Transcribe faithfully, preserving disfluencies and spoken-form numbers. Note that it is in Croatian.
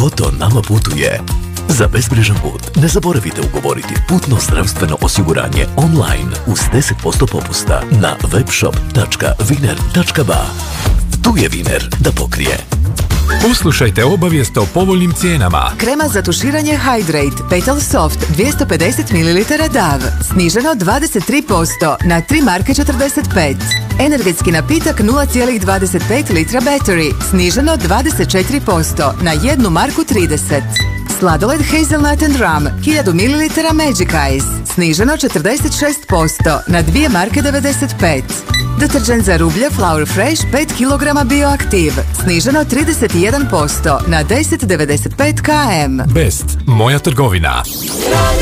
Ko to nama putuje? Za bezbrižan put ne zaboravite ugovoriti putno zdravstveno osiguranje online uz deset posto popusta na webshop tačka viner tačka ba. Tu je Viner da pokrije. Poslušajte obavijest o povoljnim cijenama. Krema za tuširanje Hydrate Petal Soft dvjesto pedeset mililitara D A V sniženo dvadeset tri posto na tri marke četrdeset pet. Energetski napitak nula zarez dvadeset pet litra Battery sniženo dvadeset četiri posto na jednu marku trideset. Sladoled Hazelnut and Rum hiljadu mililitara Magic Eyes sniženo četrdeset šest posto na dvije marke devedeset pet. Deterđent za rublje Flour Fresh pet kilograma Bioaktiv sniženo trideset jedan posto na deset zarez devedeset pet kilometara. Best, moja trgovina.